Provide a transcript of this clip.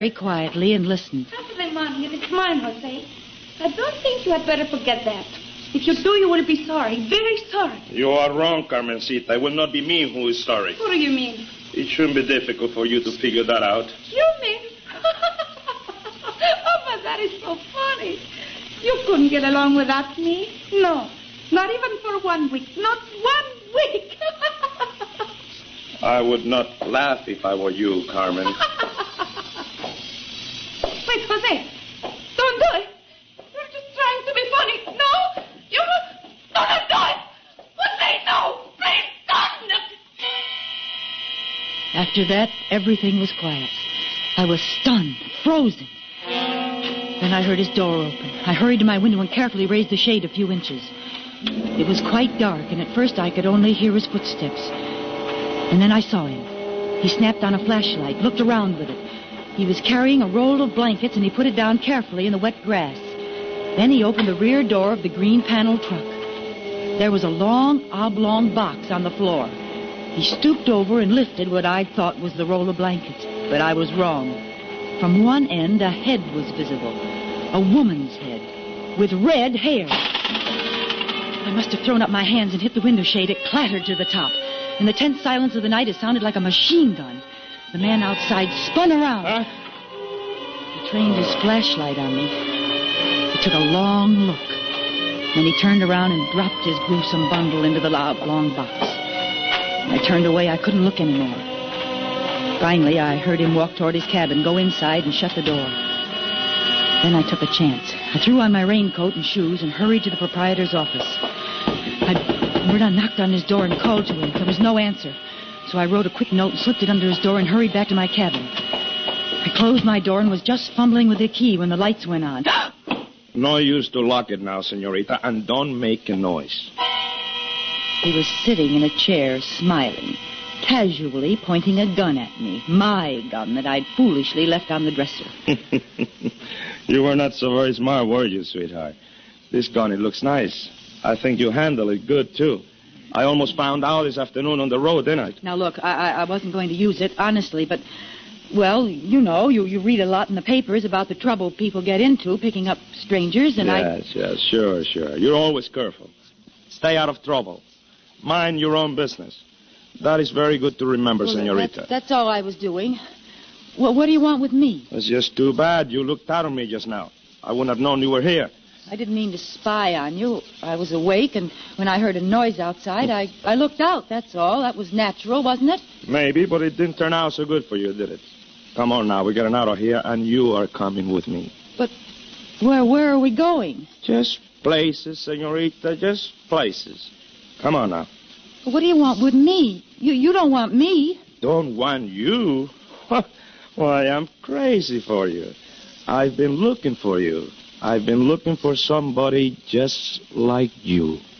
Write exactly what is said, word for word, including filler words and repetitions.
very quietly and listened. After the money, it's mine, Jose. I don't think you had better forget that. If you do, you will be sorry. Very sorry. You are wrong, Carmencita. It will not be me who is sorry. What do you mean? It shouldn't be difficult for you to figure that out. You mean? Oh, but that is so funny. You couldn't get along without me. No. Not even for one week. Not one week. I would not laugh if I were you, Carmen. Wait, Jose. Don't do it. You're just trying to be funny. No. You don't do it. Jose, no. Please don't. After that, everything was quiet. I was stunned, frozen. Then I heard his door open. I hurried to my window and carefully raised the shade a few inches. It was quite dark, and at first I could only hear his footsteps. And then I saw him. He snapped on a flashlight, looked around with it. He was carrying a roll of blankets, and he put it down carefully in the wet grass. Then he opened the rear door of the green-paneled truck. There was a long, oblong box on the floor. He stooped over and lifted what I thought was the roll of blankets, but I was wrong. From one end, a head was visible. A woman's head, with red hair. I must have thrown up my hands and hit the window shade. It clattered to the top. In the tense silence of the night, it sounded like a machine gun. The man outside spun around. Huh? He trained his flashlight on me. He took a long look. Then he turned around and dropped his gruesome bundle into the long box. I turned away. I couldn't look anymore. Finally, I heard him walk toward his cabin, go inside, and shut the door. Then I took a chance. I threw on my raincoat and shoes and hurried to the proprietor's office. I, Murda knocked on his door and called to him. There was no answer. So I wrote a quick note and slipped it under his door and hurried back to my cabin. I closed my door and was just fumbling with the key when the lights went on. No use to lock it now, senorita, and don't make a noise. He was sitting in a chair, smiling, casually pointing a gun at me. My gun that I'd foolishly left on the dresser. You were not so very smart, were you, sweetheart? This gun, it looks nice. I think you handle it good, too. I almost found out this afternoon on the road, didn't I? Now, look, I, I wasn't going to use it, honestly, but, well, you know, you, you read a lot in the papers about the trouble people get into picking up strangers, and yes, I... Yes, yes, sure, sure. You're always careful. Stay out of trouble. Mind your own business. That is very good to remember, well, senorita. That's, that's all I was doing. Well, what do you want with me? It's just too bad you looked out on me just now. I wouldn't have known you were here. I didn't mean to spy on you. I was awake, and when I heard a noise outside, I, I looked out, that's all. That was natural, wasn't it? Maybe, but it didn't turn out so good for you, did it? Come on now, we're getting out of here, and you are coming with me. But where, where are we going? Just places, senorita, just places. Come on now. What do you want with me? You, you don't want me. Don't want you? Why, I'm crazy for you. I've been looking for you. I've been looking for somebody just like you.